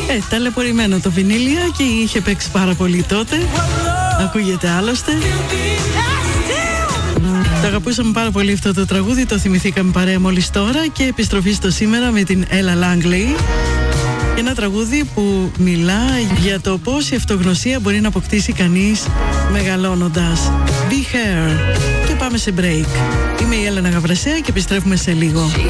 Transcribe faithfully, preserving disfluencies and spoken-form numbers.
Ε, ταλαιπωρημένο το βινίλια και είχε παίξει πάρα πολύ τότε. Ακούγεται άλλωστε. Το αγαπούσαμε πάρα πολύ αυτό το τραγούδι, το θυμηθήκαμε παρέα μόλις τώρα και επιστροφή στο σήμερα με την Ella Langley. Ένα τραγούδι που μιλά για το πώς η αυτογνωσία μπορεί να αποκτήσει κανείς μεγαλώνοντας. Be Here. Και πάμε σε break. Είμαι η Έλενα Γαβρασέα και επιστρέφουμε σε λίγο.